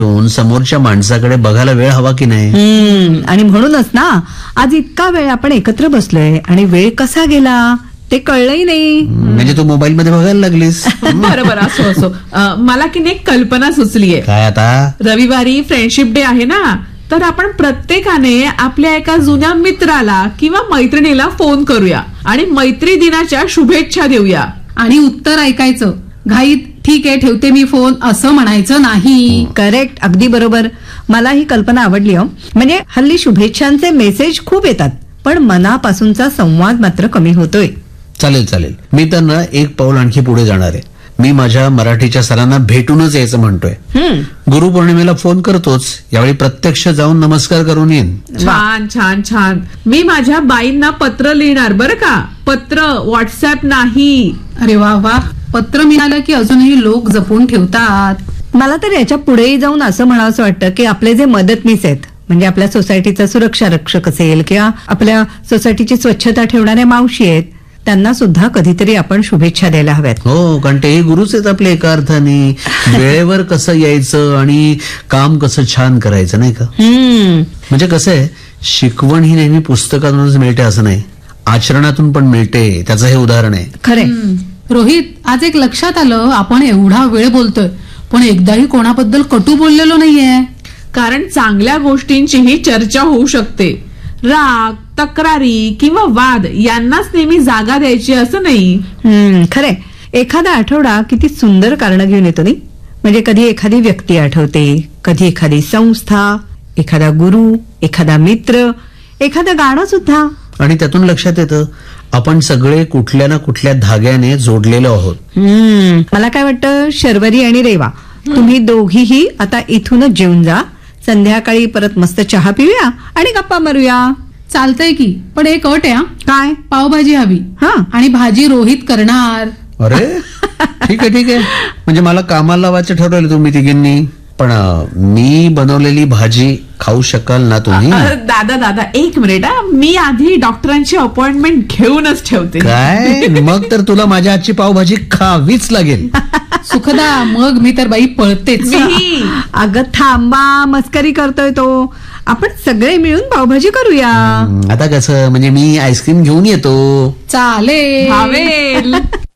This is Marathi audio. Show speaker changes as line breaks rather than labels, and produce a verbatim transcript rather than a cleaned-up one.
समोरच्या माणसाकडे बघायला वेळ हवा की नाही.
हम्म आणि म्हणूनच ना आज इतका वेळ आपण एकत्र बसलोय आणि वेळ कसा गेला ते कळलंही नाही.
म्हणजे तू मोबाईल मध्ये बघायला लागलीस.
बरं बरं असो असो. अं, मला की नाही एक कल्पना सुचलीये.
काय आता?
रविवारी फ्रेंडशिप डे आहे ना, तर आपण प्रत्येकाने आपल्या एका जुन्या मित्राला किंवा मैत्रिणीला फोन करूया आणि मैत्री दिनाच्या शुभेच्छा देऊया.
आणि उत्तर ऐकायचं. घाईत ठीक आहे ठेवते मी फोन असं म्हणायचं नाही.
करेक्ट, अगदी बरोबर. मला ही कल्पना आवडली हो. म्हणजे हल्ली शुभेच्छांचे मेसेज खूप येतात पण मनापासूनचा संवाद मात्र कमी होतोय.
चालेल चालेल. मी तर ना एक पाऊल आणखी पुढे जाणार आहे. मी माझ्या मराठीच्या सरांना भेटूनच यायचं म्हणतोय. गुरुपौर्णिमेला फोन करतोच, यावेळी प्रत्यक्ष जाऊन नमस्कार करून येईन.
छान छान छान. मी माझ्या बाईंना पत्र लिहिणार बरं का. पत्र, व्हॉट्सअप नाही.
अरे वा वा. पत्र मिळालं की अजूनही लोक जपून ठेवतात.
मला तर याच्या पुढेही जाऊन असं म्हणावंसं वाटतं की आपले जे मदतनीस आहेत म्हणजे आपल्या सोसायटीचा सुरक्षा रक्षक असेल किंवा आपल्या सोसायटीची स्वच्छता ठेवणाऱ्या मावशी आहेत त्यांना सुद्धा कधीतरी आपण शुभेच्छा द्यायला हव्यात.
हो, कारण ते गुरुच आहेत आपले एका अर्थाने. वेळेवर कसं यायचं आणि काम कसं छान करायचं नाही का. म्हणजे कसं आहे, शिकवण ही नेहमी पुस्तकातूनच मिळते असं नाही, आचरणातून पण मिळते. त्याचं हे उदाहरण आहे.
खरे
रोहित, आज एक लक्षात आलं, आपण एवढा वेळ बोलतोय पण एकदाही कोणाबद्दल कटू बोललेलो नाहीये.
कारण चांगल्या गोष्टींचीही चर्चा होऊ शकते. राग, तक्रारी किंवा वाद यांनाच नेहमी जागा द्यायची असं नाही.
हम्म खरे. एखादा आठवडा किती सुंदर कारण घेऊन येतो नाही. म्हणजे कधी एखादी व्यक्ती आठवते, कधी एखादी संस्था, एखादा गुरु, एखादा मित्र, एखादं गाणं सुद्धा.
आणि त्यातून लक्षात येतं आपण सगळे कुठल्या ना कुठल्या धाग्याने जोडलेलो आहोत.
हम्म मला काय वाटतं, शर्वरी आणि रेवा तुम्ही दोघीही आता इथूनच जेवून जा. संध्याकाळी परत मस्त चहा पिऊया आणि गप्पा मारूया.
चालतंय की, पण एक अट आहे.
काय?
पावभाजी हवी.
हा.
आणि भाजी रोहित करणार.
अरे ठीक आहे ठीक आहे. म्हणजे मला कामाला लावायचं ठरवलं तुम्ही तिघींनी. पण मी बनवलेली भाजी खाऊ शकाल ना तुम्ही?
अ, दादा दादा एक मिनिट हा. मी आधी डॉक्टरांची अपॉइंटमेंट घेऊनच ठेवते.
काय? मग तर तुला माझ्या हातची पावभाजी खावीच लागेल.
सुखदा, मग मी तर बाई पळतेच.
मी
अगं थांबा, मस्करी करतोय तो. आपण सगळे मिळून पावभाजी करूया.
आता कसं, म्हणजे मी आईस्क्रीम घेऊन येतो.
चालेल.
हवेल.